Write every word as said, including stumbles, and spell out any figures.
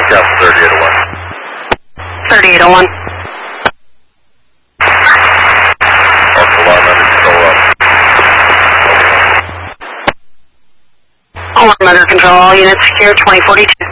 Yes, thirty-eight oh one. thirty-eight oh one. False alarm under control up. Alarm under control, all units secure, twenty forty-two.